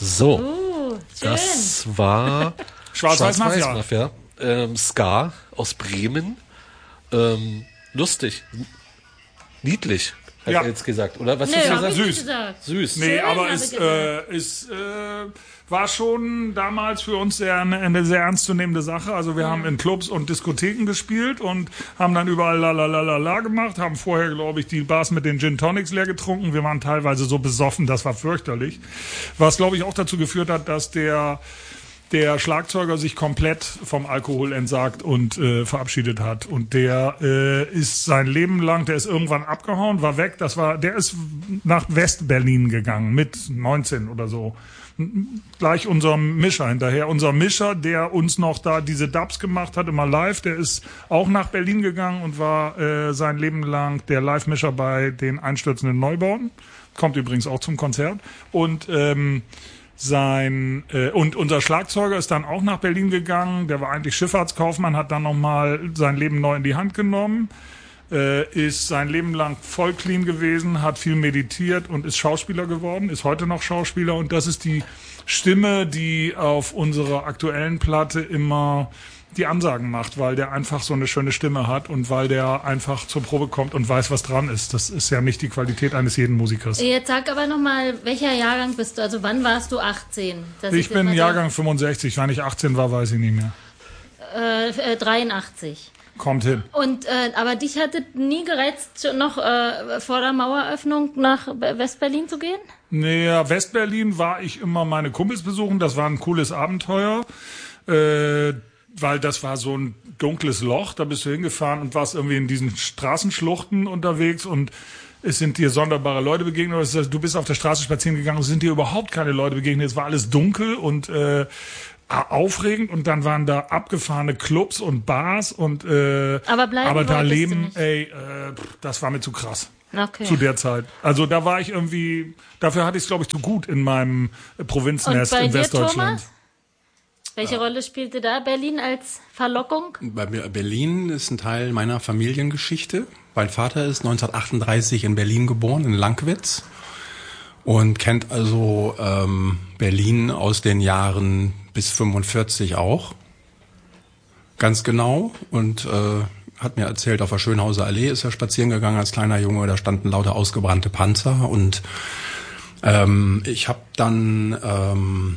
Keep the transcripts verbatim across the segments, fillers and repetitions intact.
So, Uh, schön. das war Schwarz-Weiß-Mafia. Schwarz-Weiß-Mafia. Ähm, Ska aus Bremen. Ähm, lustig. Niedlich, hat Ja. er jetzt gesagt. Oder was Nö, hast du hab gesagt? ich nicht Süß. gesagt. Süß. Nee, Schön, aber habe es ich äh, ist, äh, war schon damals für uns sehr, eine, eine sehr ernstzunehmende Sache. Also wir haben in Clubs und Diskotheken gespielt und haben dann überall la la la la la gemacht, haben vorher, glaube ich, die Bars mit den Gin Tonics leer getrunken. Wir waren teilweise so besoffen, das war fürchterlich. Was, glaube ich, auch dazu geführt hat, dass der der Schlagzeuger sich komplett vom Alkohol entsagt und äh, verabschiedet hat. Und der äh, ist sein Leben lang, der ist irgendwann abgehauen, war weg. Das war, der ist nach West-Berlin gegangen mit neunzehn oder so. Gleich unserem Mischer hinterher. Unser Mischer, der uns noch da diese Dubs gemacht hat, immer live, der ist auch nach Berlin gegangen und war äh, sein Leben lang der Live-Mischer bei den einstürzenden Neubauten. Kommt übrigens auch zum Konzert. Und ähm, Sein äh, und unser Schlagzeuger ist dann auch nach Berlin gegangen. Der war eigentlich Schifffahrtskaufmann, hat dann nochmal sein Leben neu in die Hand genommen, äh, ist sein Leben lang voll clean gewesen, hat viel meditiert und ist Schauspieler geworden, ist heute noch Schauspieler. Und das ist die Stimme, die auf unserer aktuellen Platte immer die Ansagen macht, weil der einfach so eine schöne Stimme hat und weil der einfach zur Probe kommt und weiß, was dran ist. Das ist ja nicht die Qualität eines jeden Musikers. Jetzt sag aber nochmal, welcher Jahrgang bist du? Also wann warst du achtzehn? Dass Ich das bin mal so- Jahrgang fünfundsechzig. Wann ich achtzehn war, weiß ich nicht mehr. Äh, äh, dreiundachtzig. Kommt hin. Und äh, aber dich hatte nie gereizt, schon noch äh, vor der Maueröffnung nach Westberlin zu gehen? Naja, Westberlin war ich immer meine Kumpels besuchen. Das war ein cooles Abenteuer. Äh, weil das war so ein dunkles Loch. Da bist du hingefahren und warst irgendwie in diesen Straßenschluchten unterwegs und es sind dir sonderbare Leute begegnet. Oder du bist auf der Straße spazieren gegangen und es sind dir überhaupt keine Leute begegnet. Es war alles dunkel und äh, aufregend und dann waren da abgefahrene Clubs und Bars und äh, Aber bleiben aber da wolltest du leben, nicht. ey, äh, das war mir zu krass. Okay. Zu der Zeit. Also da war ich irgendwie, dafür hatte ich es, glaube ich, zu gut in meinem äh, Und Provinznest bei in dir, Westdeutschland. Thomas? Welche Rolle spielte da Berlin als Verlockung? Bei mir- Berlin ist ein Teil meiner Familiengeschichte. Mein Vater ist neunzehnhundertachtunddreißig in Berlin geboren, in Lankwitz. Und kennt also ähm, Berlin aus den Jahren bis fünfundvierzig auch. Ganz genau. Und äh, hat mir erzählt, auf der Schönhauser Allee ist er spazieren gegangen als kleiner Junge. Da standen lauter ausgebrannte Panzer. Und ähm, ich habe dann... Ähm,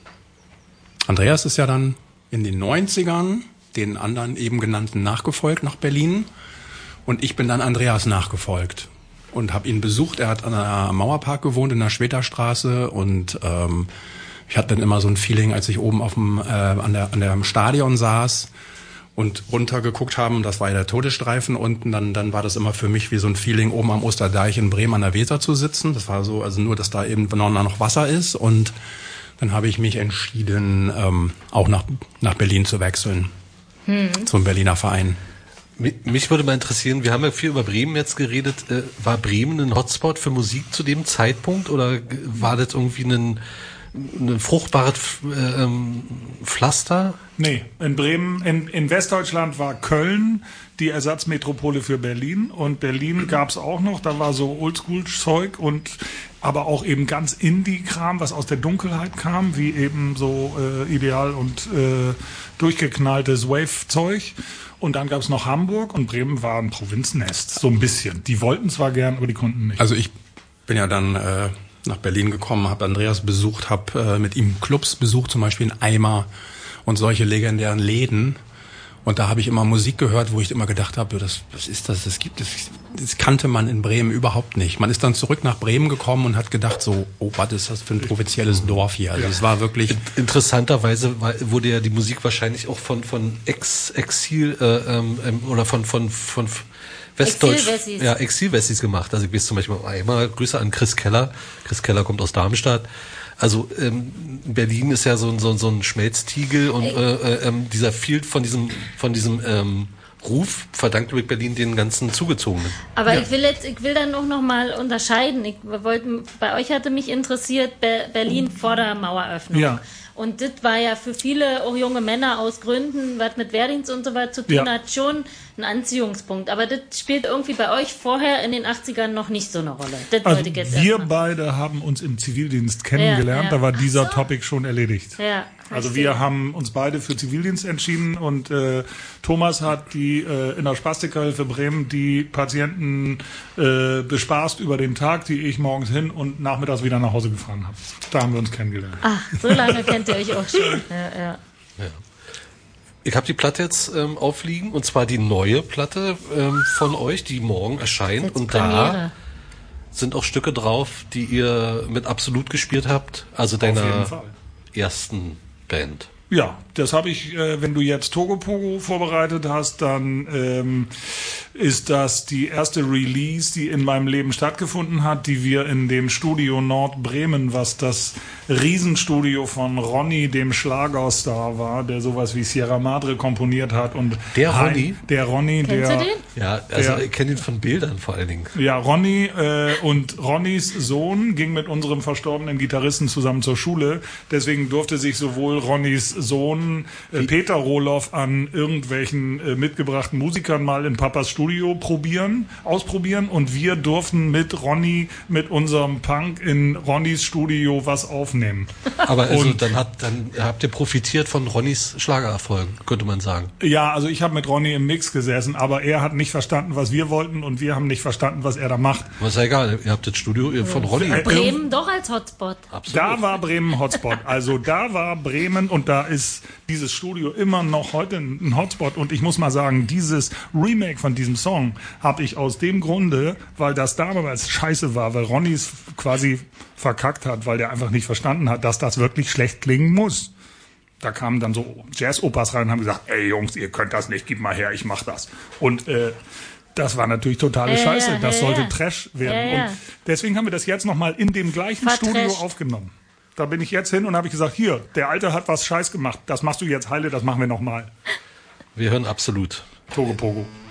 Andreas ist ja dann in den neunzigern den anderen eben genannten nachgefolgt nach Berlin und ich bin dann Andreas nachgefolgt und habe ihn besucht. Er hat an der Mauerpark gewohnt in der Schweterstraße und ähm, ich hatte dann immer so ein Feeling, als ich oben auf dem äh, an der an der Stadion saß und runtergeguckt haben, das war ja der Todesstreifen unten, dann dann war das immer für mich wie so ein Feeling, oben am Osterdeich in Bremen an der Weser zu sitzen. Das war so, also nur, dass da eben noch, noch Wasser ist und dann habe ich mich entschieden, ähm, auch nach, nach Berlin zu wechseln, hm. zum Berliner Verein. Mi- Mich würde mal interessieren, wir haben ja viel über Bremen jetzt geredet. Äh, war Bremen ein Hotspot für Musik zu dem Zeitpunkt oder g- war das irgendwie ein, ein fruchtbares äh, ähm, Pflaster? Nee, in Bremen, in, in Westdeutschland war Köln die Ersatzmetropole für Berlin und Berlin gab's auch noch, da war so Oldschool-Zeug und aber auch eben ganz Indie-Kram, was aus der Dunkelheit kam, wie eben so äh, ideal und äh, durchgeknalltes Wave-Zeug. Und dann gab's noch Hamburg und Bremen war ein Provinznest, so ein bisschen. Die wollten zwar gern, aber die konnten nicht. Also ich bin ja dann äh, nach Berlin gekommen, habe Andreas besucht, habe äh, mit ihm Clubs besucht, zum Beispiel in Eimer und solche legendären Läden. Und da habe ich immer Musik gehört, wo ich immer gedacht habe, das, was ist das, das gibt es, das kannte man in Bremen überhaupt nicht. Man ist dann zurück nach Bremen gekommen und hat gedacht so, oh, was ist das für ein provinzielles Dorf hier? Also es war wirklich... Interessanterweise war, wurde ja die Musik wahrscheinlich auch von von Ex Exil äh, ähm, oder von von von Westdeutsch, Exilwessis. ja Exilwessis gemacht. Also ich weiß zum Beispiel einmal Grüße an Chris Keller. Chris Keller kommt aus Darmstadt. Also ähm, Berlin ist ja so ein so, ein- so ein Schmelztiegel und äh, äh, ähm, dieser Field von diesem von diesem ähm, Ruf verdankt übrigens Berlin den ganzen Zugezogenen. Aber ich will jetzt, ich will dann auch noch mal unterscheiden. Ich wollte, bei euch hatte mich interessiert Be- Berlin vor der Maueröffnung. Ja. Und das war ja für viele, auch junge Männer aus Gründen, was mit Wehrdienst und so weiter zu tun Ja. hat, schon ein Anziehungspunkt. Aber das spielt irgendwie bei euch vorher in den achtzigern noch nicht so eine Rolle. Das Also wollte ich jetzt wir erstmal. beide haben uns im Zivildienst kennengelernt, Ja, ja. da war dieser Topic schon erledigt. Ja, Also verstehe. wir haben uns beide für Zivildienst entschieden und äh, Thomas hat die äh, in der Spastikerhilfe Bremen die Patienten äh, bespaßt über den Tag, die ich morgens hin und nachmittags wieder nach Hause gefahren habe. Da haben wir uns kennengelernt. Ach, so lange kennt ihr euch auch schon. Ja, ja. Ich habe die Platte jetzt ähm, aufliegen, und zwar die neue Platte ähm, von euch, die morgen erscheint. Jetzt Und da Premiere. sind auch Stücke drauf, die ihr mit Absolut gespielt habt, also jeden deiner Fall. ersten Band. Ja, das habe ich, äh, wenn du jetzt Togo Pogo vorbereitet hast, dann ähm, ist das die erste Release, die in meinem Leben stattgefunden hat, die wir in dem Studio Nordbremen, was das Riesenstudio von Ronny, dem Schlagerstar war, der sowas wie Sierra Madre komponiert hat. Und Der Hein- Ronny? Der Ronny, Kennst der... du den? Ja, also Ja. ich kenne ihn von Bildern vor allen Dingen. Ja, Ronny äh, und Ronnys Sohn ging mit unserem verstorbenen Gitarristen zusammen zur Schule. Deswegen durfte sich sowohl Ronnys Sohn äh, Peter Rohloff an irgendwelchen äh, mitgebrachten Musikern mal in Papas Studio probieren, ausprobieren. Und wir durften mit Ronny, mit unserem Punk in Ronnys Studio was aufnehmen. Aber also Und- dann, hat, dann habt ihr profitiert von Ronnys Schlagererfolgen, könnte man sagen. Ja, also ich habe mit Ronny im Mix gesessen, aber er hat nicht verstanden, was wir wollten und wir haben nicht verstanden, was er da macht. Aber ist ja egal, ihr habt das Studio von Ronny. Äh, Bremen doch als Hotspot. Absolut. Da war Bremen Hotspot. Also da war Bremen und da ist dieses Studio immer noch heute ein Hotspot. Und ich muss mal sagen, dieses Remake von diesem Song habe ich aus dem Grunde, weil das damals scheiße war, weil Ronny es quasi verkackt hat, weil der einfach nicht verstanden hat, dass das wirklich schlecht klingen muss. Da kamen dann so Jazz-Opas rein und haben gesagt, ey Jungs, ihr könnt das nicht, gib mal her, ich mach das. Und äh, das war natürlich totale Ja, Scheiße. ja, das ja, sollte ja. Trash werden. Ja, ja. Und deswegen haben wir das jetzt nochmal in dem gleichen Vertrasht. Studio aufgenommen. Da bin ich jetzt hin und habe ich gesagt, hier, der Alte hat was Scheiß gemacht. Das machst du jetzt heile, das machen wir nochmal. Wir hören Absolut. Togo Pogo.